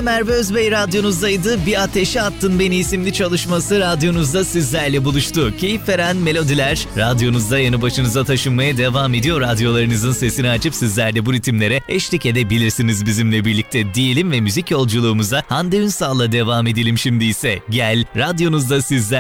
Merve Özbey radyonuzdaydı. Bir Ateşe Attın Beni isimli çalışması radyonuzda sizlerle buluştu. Keyif veren melodiler radyonuzda yanı başınıza taşınmaya devam ediyor. Radyolarınızın sesini açıp sizler de bu ritimlere eşlik edebilirsiniz bizimle birlikte diyelim ve müzik yolculuğumuza Hande Ünsal'la devam edelim şimdi ise. Gel radyonuzda sizler